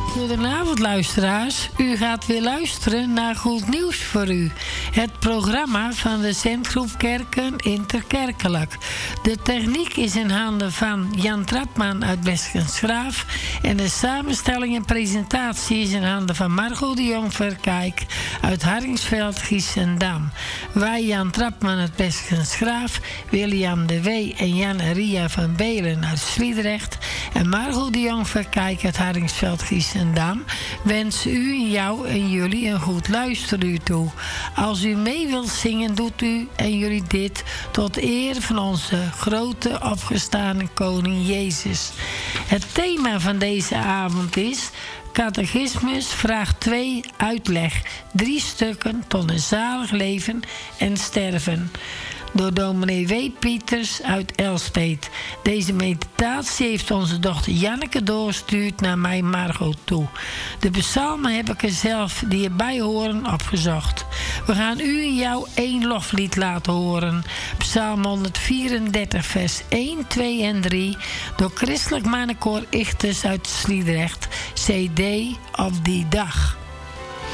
Goedenavond luisteraars. U gaat weer luisteren naar Goed Nieuws voor U. Het programma van de Zendgroep Kerken Interkerkelijk. De techniek is in handen van Jan Trapman uit Beskenschraaf. En de samenstelling en presentatie is in handen van Margot de Jong Verkijk uit Hardingsveld, Giessendam. Wij Jan Trapman uit Beskenschraaf, William de Wee en Jan Ria van Belen uit Sliedrecht en Margot de Jong Verkijk uit Hardingsveld, Giessendam wensen u, jou en jullie een goed luisteruur toe. Als u mee wilt zingen, doet u en jullie dit tot eer van onze grote opgestane koning Jezus. Het thema van deze avond is Catechismus, vraag 2, uitleg. 3 stukken tot een zalig leven en sterven. Door dominee W. Pieters uit Elspeet. Deze meditatie heeft onze dochter Janneke doorgestuurd naar mij Margot toe. De psalmen heb ik er zelf die erbij horen opgezocht. We gaan u en jou 1 loflied laten horen. Psalm 134 vers 1, 2 en 3 door Christelijk Mannenkoor Ichters uit Sliedrecht. CD op die dag.